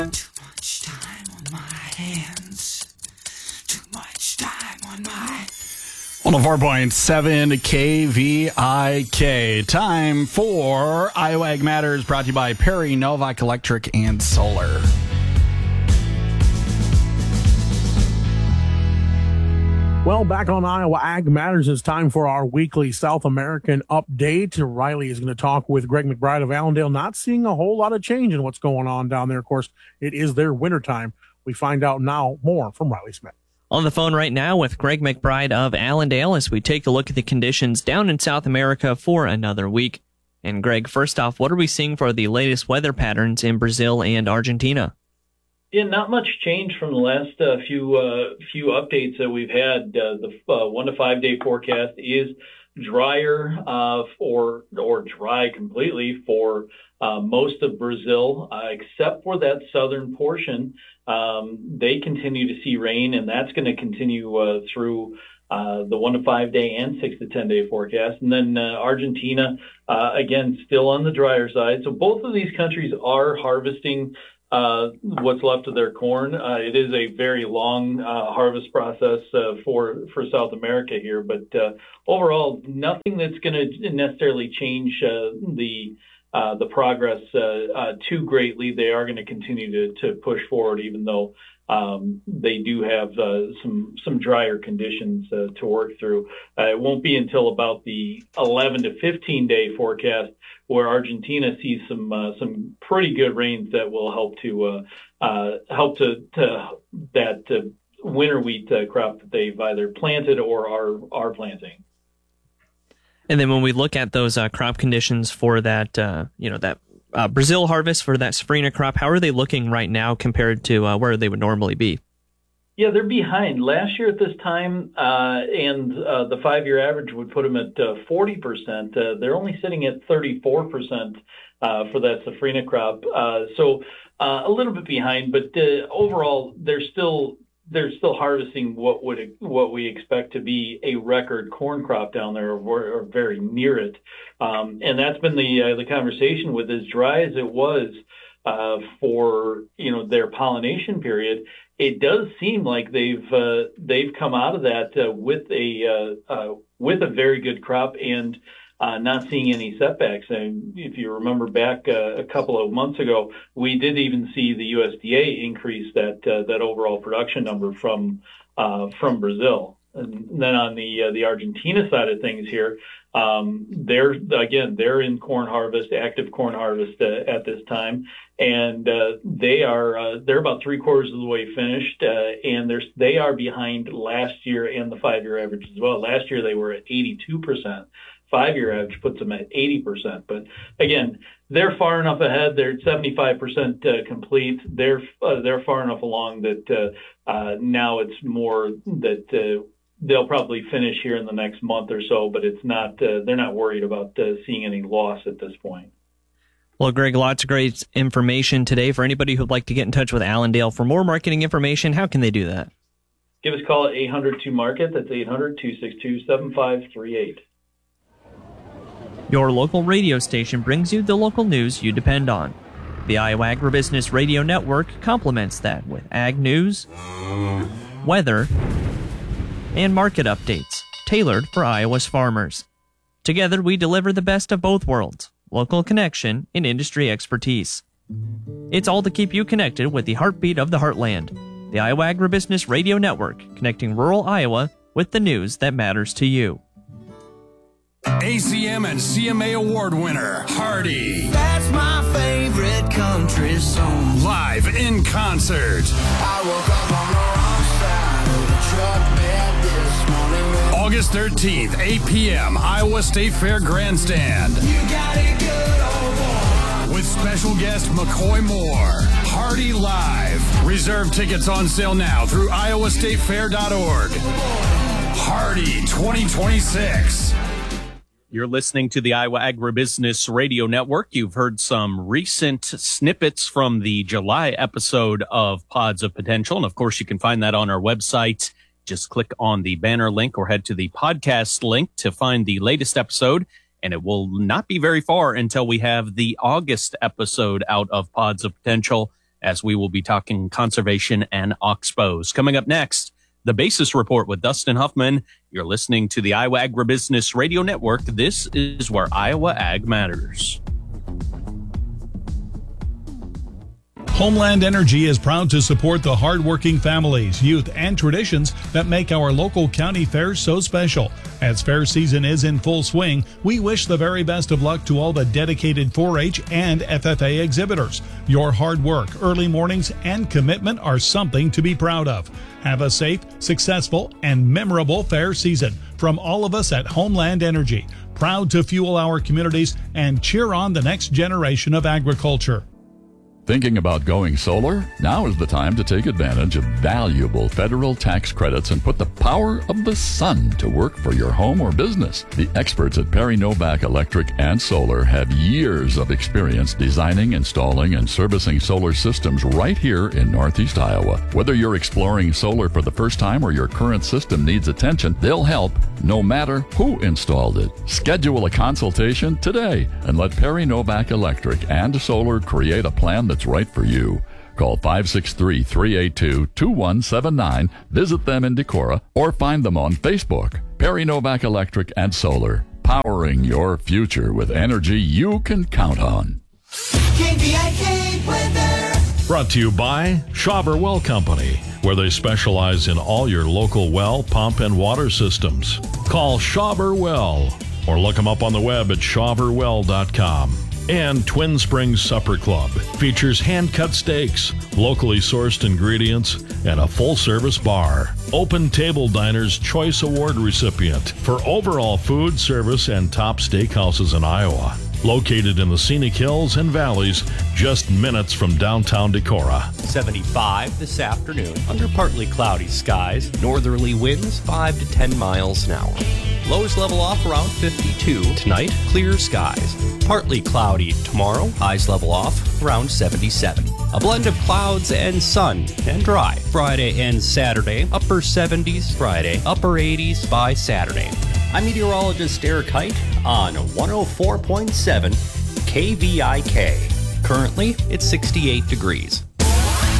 Too much time on my hands. Too much time on my... 104.7 KVIK. Time for Iowa Ag Matters, brought to you by Perry Novak Electric and Solar. Well, back on Iowa Ag Matters, it's time for our weekly South American update. Riley is going to talk with Greg McBride of Allendale. Not seeing a whole lot of change in what's going on down there. Of course, it is their wintertime. We find out now more from Riley Smith. On the phone right now with Greg McBride of Allendale as we take a look at the conditions down in South America for another week. And Greg, first off, what are we seeing for the latest weather patterns in Brazil and Argentina? Yeah, not much change from the last few updates that we've had. The 1 to 5 day forecast is drier or dry completely for most of Brazil, except for that southern portion. They continue to see rain, and that's going to continue through the 1 to 5 day and 6 to 10 day forecast. And then Argentina, again, still on the drier side. So both of these countries are harvesting what's left of their corn. It is a very long harvest process for South America here, but overall, nothing that's going to necessarily change the progress too greatly. They are going to continue to push forward, even though they do have some drier conditions to work through. It won't be until about the 11 to 15 day forecast where Argentina sees some pretty good rains that will help to that winter wheat crop that they've either planted or are planting. And then when we look at those crop conditions for that, Brazil harvest for that safrinha crop, how are they looking right now compared to where they would normally be? Yeah, they're behind. Last year at this time, and the 5-year average would put them at 40%. They're only sitting at 34% for that safrinha crop. So a little bit behind, but overall, they're still harvesting what we expect to be a record corn crop down there, or very near it. And that's been the conversation. With as dry as it was for their pollination period, it does seem like they've come out of that with a very good crop and not seeing any setbacks. And if you remember back a couple of months ago, we did even see the USDA increase that overall production number from Brazil. And then on the Argentina side of things here, they're in corn harvest, active corn harvest at this time, and they're about 3/4 of the way finished, and they are behind last year and the 5-year average as well. Last year they were at 82%. 5-year average puts them at 80%. But again, they're far enough ahead. They're at 75% complete. They're far enough along that now it's more that they'll probably finish here in the next month or so. But it's not. They're not worried about seeing any loss at this point. Well, Greg, lots of great information today. For anybody who'd like to get in touch with Allendale for more marketing information, how can they do that? Give us a call at 800-2-MARKET. That's 800-262-7538. Your local radio station brings you the local news you depend on. The Iowa Agribusiness Radio Network complements that with ag news, weather, and market updates tailored for Iowa's farmers. Together, we deliver the best of both worlds, local connection and industry expertise. It's all to keep you connected with the heartbeat of the heartland. The Iowa Agribusiness Radio Network, connecting rural Iowa with the news that matters to you. ACM and CMA award winner, Hardy. That's my favorite country song. Live in concert. I woke up on the wrong side of the truck bed this morning. August 13th, 8 p.m., Iowa State Fair Grandstand. You got it good, old boy. With special guest McCoy Moore. Hardy Live. Reserve tickets on sale now through iowastatefair.org. Hardy 2026. You're listening to the Iowa Agribusiness Radio Network. You've heard some recent snippets from the July episode of Pods of Potential. And of course, you can find that on our website. Just click on the banner link or head to the podcast link to find the latest episode. And it will not be very far until we have the August episode out of Pods of Potential. as we will be talking conservation and oxbows. Coming up next, the Basis Report with Dustin Huffman. You're listening to the Iowa Agribusiness Radio Network. This is where Iowa Ag matters. Homeland Energy is proud to support the hardworking families, youth, and traditions that make our local county fairs so special. As fair season is in full swing, we wish the very best of luck to all the dedicated 4-H and FFA exhibitors. Your hard work, early mornings, and commitment are something to be proud of. Have a safe, successful, and memorable fair season from all of us at Homeland Energy. Proud to fuel our communities and cheer on the next generation of agriculture. Thinking about going solar? Now is the time to take advantage of valuable federal tax credits and put the power of the sun to work for your home or business. The experts at Perry Novak Electric and Solar have years of experience designing, installing, and servicing solar systems right here in Northeast Iowa. Whether you're exploring solar for the first time or your current system needs attention, they'll help no matter who installed it. Schedule a consultation today and let Perry Novak Electric and Solar create a plan that's right for you. Call 563-382-2179, visit them in Decorah, or find them on Facebook. Perry Novak Electric and Solar, powering your future with energy you can count on. KVIK weather. Brought to you by Schauber Well Company, where they specialize in all your local well, pump, and water systems. Call Schauber Well or look them up on the web at schauberwell.com. And Twin Springs Supper Club features hand-cut steaks, locally sourced ingredients, and a full-service bar. Open Table Diner's Choice Award recipient for overall food, service, and top steakhouses in Iowa. Located in the scenic hills and valleys, just minutes from downtown Decorah. 75 this afternoon under partly cloudy skies. Northerly winds 5 to 10 miles an hour. Lows level off around 52. Tonight, clear skies. Partly cloudy tomorrow. Highs level off around 77. A blend of clouds and sun and dry. Friday and Saturday, upper 70s. Friday, upper 80s by Saturday. I'm meteorologist Eric Height on 104.7 KVIK. Currently, it's 68 degrees.